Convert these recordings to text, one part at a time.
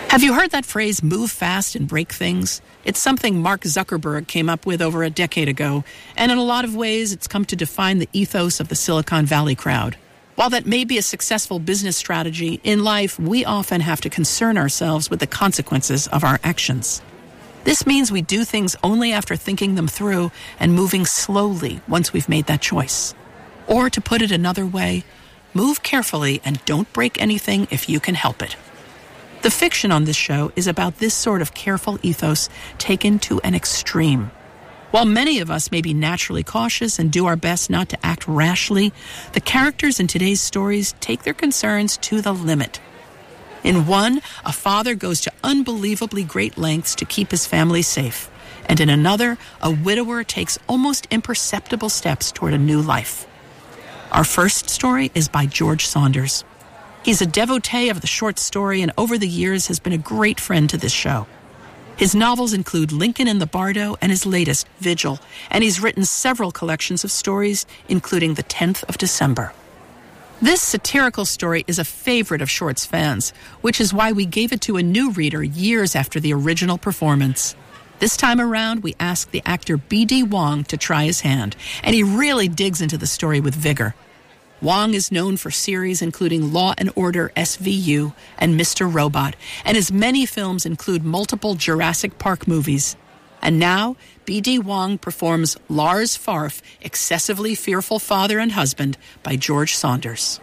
Have you heard that phrase, move fast and break things? It's something Mark Zuckerberg came up with over a decade ago, and in a lot of ways, it's come to define the ethos of the Silicon Valley crowd. While that may be a successful business strategy, in life, we often have to concern ourselves with the consequences of our actions. This means we do things only after thinking them through and moving slowly once we've made that choice. Or to put it another way, move carefully and don't break anything if you can help it. The fiction on this show is about this sort of careful ethos taken to an extreme. While many of us may be naturally cautious and do our best not to act rashly, the characters in today's stories take their concerns to the limit. In one, a father goes to unbelievably great lengths to keep his family safe. And in another, a widower takes almost imperceptible steps toward a new life. Our first story is by George Saunders. He's a devotee of the short story and over the years has been a great friend to this show. His novels include Lincoln in the Bardo and his latest, Vigil, and he's written several collections of stories, including The 10th of December. This satirical story is a favorite of Short's fans, which is why we gave it to a new reader years after the original performance. This time around, we asked the actor B.D. Wong to try his hand, and he really digs into the story with vigor. Wong is known for series including Law & Order SVU and Mr. Robot, and his many films include multiple Jurassic Park movies. And now, B.D. Wong performs Lars Farf, Excessively Fearful Father and Husband by George Saunders.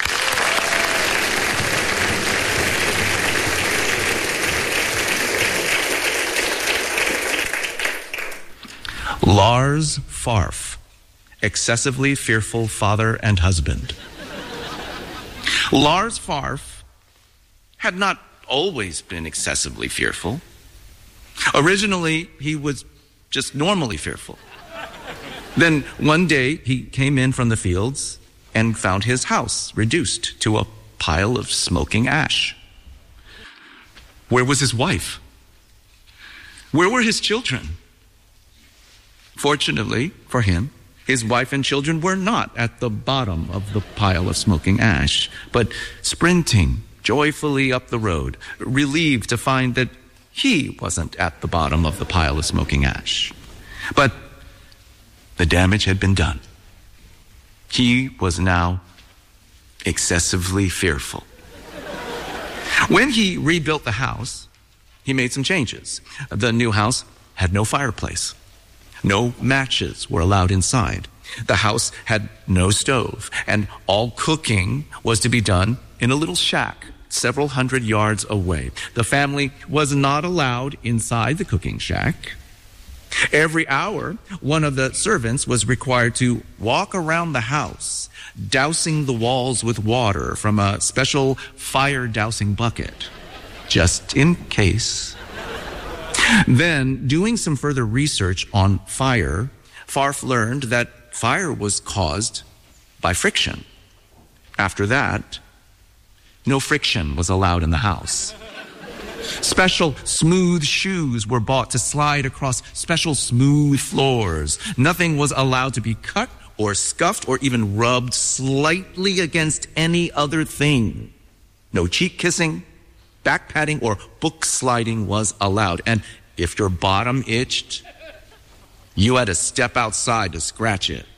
Lars Farf, Excessively Fearful Father and Husband. Lars Farf had not always been excessively fearful. Originally, he was just normally fearful. Then one day, he came in from the fields and found his house reduced to a pile of smoking ash. Where was his wife? Where were his children? Fortunately for him, his wife and children were not at the bottom of the pile of smoking ash, but sprinting joyfully up the road, relieved to find that he wasn't at the bottom of the pile of smoking ash. But the damage had been done. He was now excessively fearful. When he rebuilt the house, he made some changes. The new house had no fireplace. No matches were allowed inside. The house had no stove, and all cooking was to be done in a little shack several hundred yards away. The family was not allowed inside the cooking shack. Every hour, one of the servants was required to walk around the house, dousing the walls with water from a special fire-dousing bucket, just in case. Then, doing some further research on fire, Farf learned that fire was caused by friction. After that, no friction was allowed in the house. Special smooth shoes were bought to slide across special smooth floors. Nothing was allowed to be cut or scuffed or even rubbed slightly against any other thing. No cheek kissing, back patting, or book sliding was allowed. And if your bottom itched, you had to step outside to scratch it.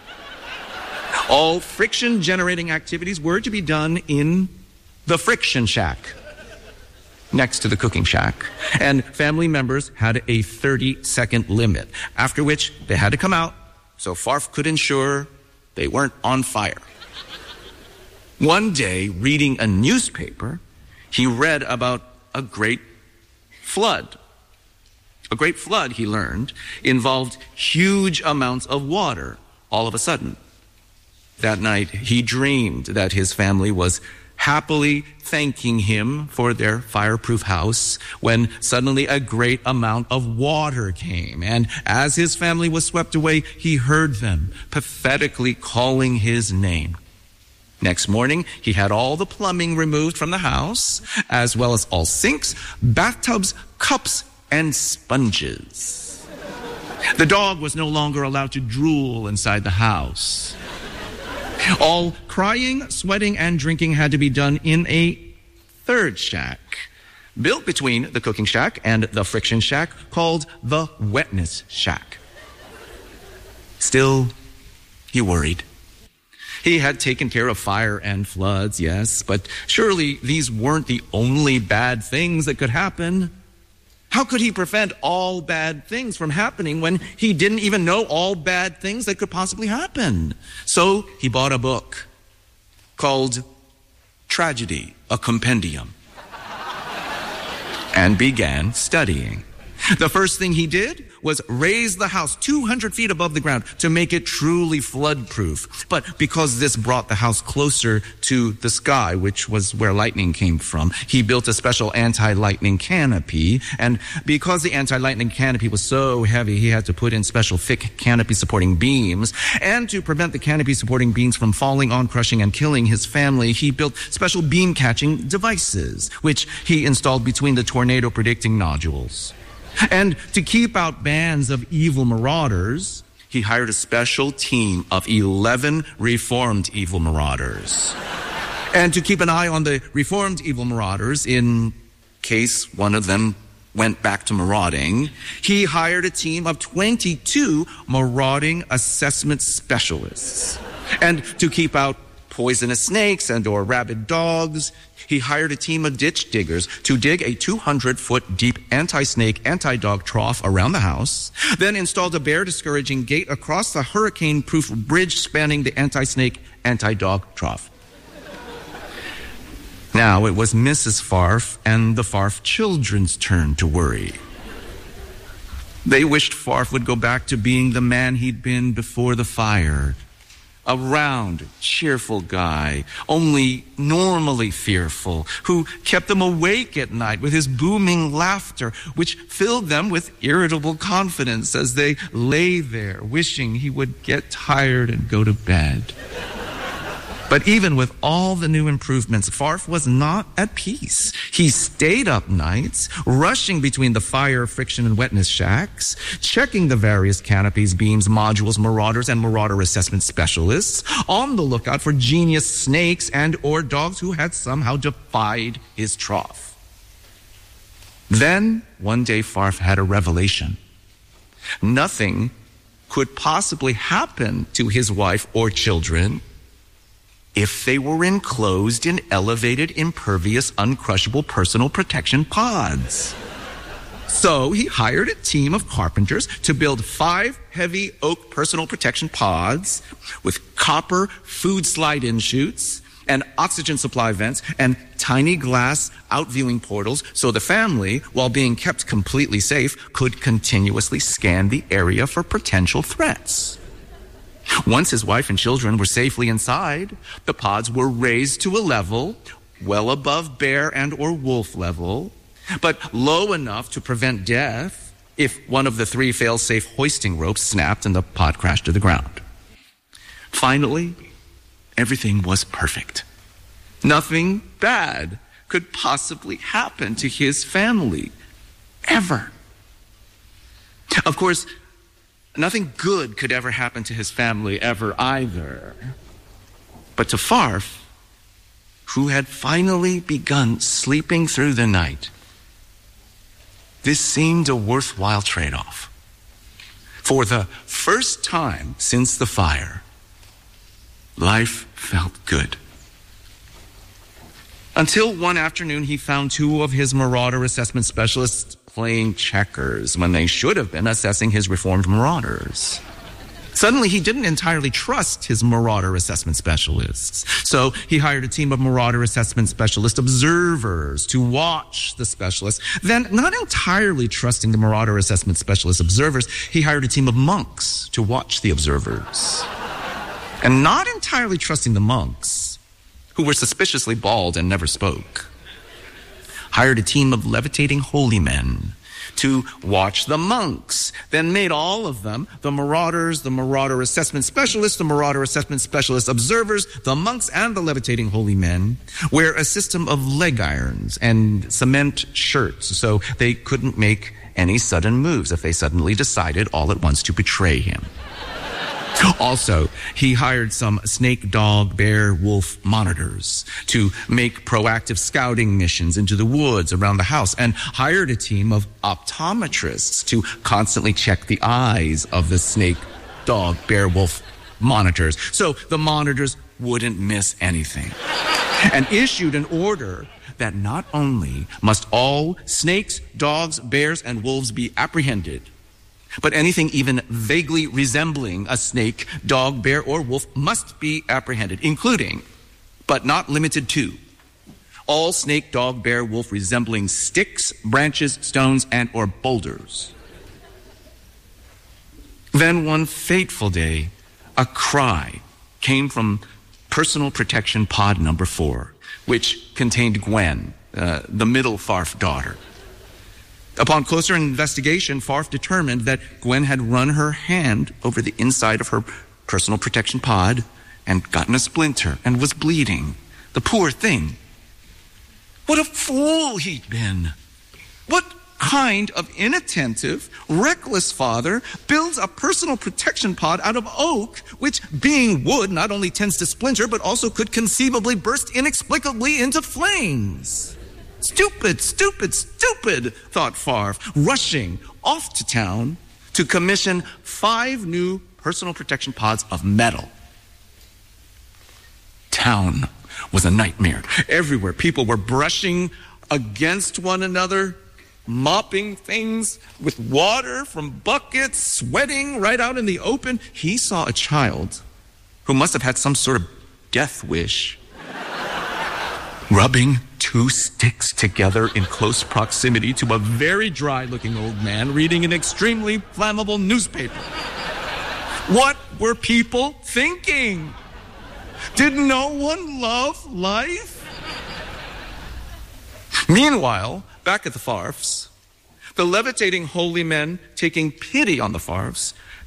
All friction-generating activities were to be done in the friction shack, next to the cooking shack. And family members had a 30-second limit, after which they had to come out so Farf could ensure they weren't on fire. One day, reading a newspaper, he read about a great flood. A great flood, he learned, involved huge amounts of water all of a sudden. That night, he dreamed that his family was happily thanking him for their fireproof house when suddenly a great amount of water came. And as his family was swept away, he heard them pathetically calling his name. Next morning, he had all the plumbing removed from the house, as well as all sinks, bathtubs, cups, and sponges. The dog was no longer allowed to drool inside the house. All crying, sweating, and drinking had to be done in a third shack, built between the cooking shack and the friction shack called the wetness shack. Still, he worried. He had taken care of fire and floods, yes, but surely these weren't the only bad things that could happen. How could he prevent all bad things from happening when he didn't even know all bad things that could possibly happen? So he bought a book called Tragedy, a Compendium, and began studying. The first thing he did was raise the house 200 feet above the ground to make it truly flood-proof. But because this brought the house closer to the sky, which was where lightning came from, he built a special anti-lightning canopy. And because the anti-lightning canopy was so heavy, he had to put in special thick canopy-supporting beams. And to prevent the canopy-supporting beams from falling on, crushing, and killing his family, he built special beam-catching devices, which he installed between the tornado-predicting nodules. And to keep out bands of evil marauders, he hired a special team of 11 reformed evil marauders. And to keep an eye on the reformed evil marauders in case one of them went back to marauding, he hired a team of 22 marauding assessment specialists. And to keep out poisonous snakes and or rabid dogs, he hired a team of ditch diggers to dig a 200-foot deep anti-snake, anti-dog trough around the house, then installed a bear-discouraging gate across the hurricane-proof bridge spanning the anti-snake, anti-dog trough. Now it was Mrs. Farf and the Farf children's turn to worry. They wished Farf would go back to being the man he'd been before the fire. A round, cheerful guy, only normally fearful, who kept them awake at night with his booming laughter, which filled them with irritable confidence as they lay there, wishing he would get tired and go to bed. But even with all the new improvements, Farf was not at peace. He stayed up nights, rushing between the fire, friction, and wetness shacks, checking the various canopies, beams, modules, marauders, and marauder assessment specialists, on the lookout for genius snakes and or dogs who had somehow defied his trough. Then, one day, Farf had a revelation. Nothing could possibly happen to his wife or children if they were enclosed in elevated, impervious, uncrushable personal protection pods. So he hired a team of carpenters to build 5 heavy oak personal protection pods with copper food slide-in chutes and oxygen supply vents and tiny glass out-viewing portals so the family, while being kept completely safe, could continuously scan the area for potential threats. Once his wife and children were safely inside, the pods were raised to a level well above bear and or wolf level, but low enough to prevent death if one of the 3 fail-safe hoisting ropes snapped and the pod crashed to the ground. Finally, everything was perfect. Nothing bad could possibly happen to his family, ever. Of course, nothing good could ever happen to his family ever either. But to Farf, who had finally begun sleeping through the night, this seemed a worthwhile trade-off. For the first time since the fire, life felt good. Until one afternoon he found 2 of his marauder assessment specialists playing checkers when they should have been assessing his reformed marauders. Suddenly, he didn't entirely trust his marauder assessment specialists. So he hired a team of marauder assessment specialist observers to watch the specialists. Then, not entirely trusting the marauder assessment specialist observers, he hired a team of monks to watch the observers. And not entirely trusting the monks, who were suspiciously bald and never spoke, hired a team of levitating holy men to watch the monks, then made all of them, the marauders, the marauder assessment specialists, the marauder assessment specialist observers, the monks, and the levitating holy men, wear a system of leg irons and cement shirts so they couldn't make any sudden moves if they suddenly decided all at once to betray him. Also, he hired some snake, dog, bear, wolf monitors to make proactive scouting missions into the woods around the house, and hired a team of optometrists to constantly check the eyes of the snake, dog, bear, wolf monitors, so the monitors wouldn't miss anything. And issued an order that not only must all snakes, dogs, bears, and wolves be apprehended, but anything even vaguely resembling a snake, dog, bear, or wolf must be apprehended, including, but not limited to, all snake, dog, bear, wolf resembling sticks, branches, stones, and or boulders. Then one fateful day, a cry came from Personal Protection Pod number 4, which contained Gwen, the middle Farf daughter. Upon closer investigation, Farf determined that Gwen had run her hand over the inside of her personal protection pod and gotten a splinter and was bleeding. The poor thing. What a fool he'd been. What kind of inattentive, reckless father builds a personal protection pod out of oak, which, being wood, not only tends to splinter, but also could conceivably burst inexplicably into flames? Stupid, stupid, stupid, thought Farf, rushing off to town to commission 5 new personal protection pods of metal. Town was a nightmare. Everywhere, people were brushing against one another, mopping things with water from buckets, sweating right out in the open. He saw a child who must have had some sort of death wish, rubbing 2 sticks together in close proximity to a very dry-looking old man reading an extremely flammable newspaper. What were people thinking? Did no one love life? Meanwhile, back at the Farfs, the levitating holy men, taking pity on the Farfs,